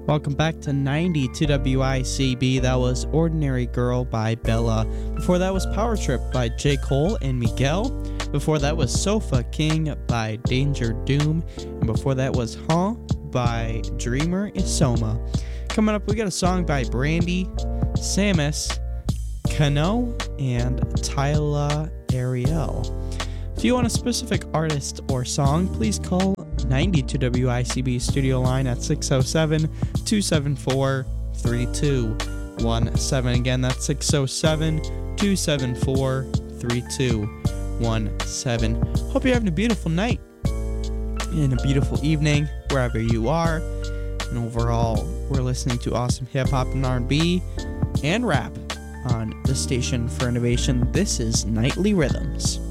Welcome back to 92 WICB. That was Ordinary Girl by Bella. Before that was Power Trip by J. Cole and Miguel. Before that was Sofa King by Danger Doom. And before that was Huh by Dreamer Isoma. Coming up, we got a song by Brandy, Samus, Kano, and Tyla Ariel. If you want a specific artist or song, please call 92 WICB studio line at 607-274-3217. Again, that's 607-274-3217. Hope you're having a beautiful night and a beautiful evening wherever you are. And overall, we're listening to awesome hip-hop and R&B and rap on the Station for Innovation. This is Nightly Rhythms.